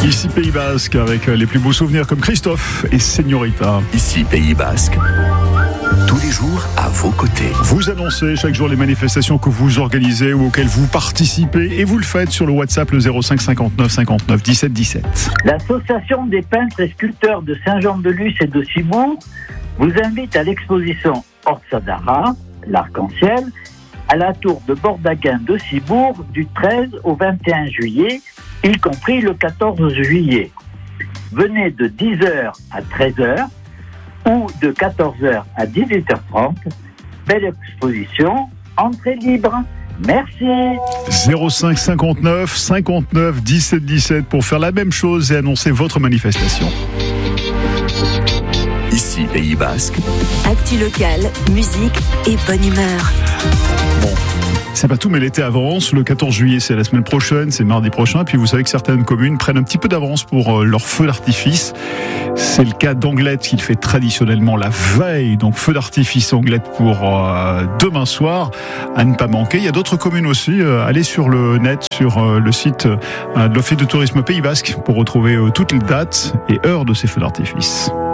Ici Pays Basque avec les plus beaux souvenirs comme Christophe et Señorita. Ici Pays Basque, tous les jours à vos côtés. Vous annoncez chaque jour les manifestations que vous organisez ou auxquelles vous participez et vous le faites sur le WhatsApp le 05 59 59 17 17. L'association des peintres et sculpteurs de Saint-Jean-de-Luz et de Cibourg vous invite à l'exposition Orsadara, l'arc-en-ciel, à la tour de Bordaguin de Cibourg du 13 au 21 juillet, y compris le 14 juillet. Venez de 10h à 13h ou de 14h à 18h30. Belle exposition, entrée libre. Merci. 05 59 59 17 17 pour faire la même chose et annoncer votre manifestation. Ici Pays Basque. Actu locale, musique et bonne humeur. Bon, c'est pas tout, mais l'été avance. Le 14 juillet, c'est la semaine prochaine, c'est mardi prochain. Puis vous savez que certaines communes prennent un petit peu d'avance pour leur feu d'artifice. C'est le cas d'Anglette qui le fait traditionnellement la veille. Donc feu d'artifice Anglette pour demain soir, à ne pas manquer. Il y a d'autres communes aussi. Allez sur le net, sur le site de l'Office de tourisme Pays Basque pour retrouver toutes les dates et heures de ces feux d'artifice.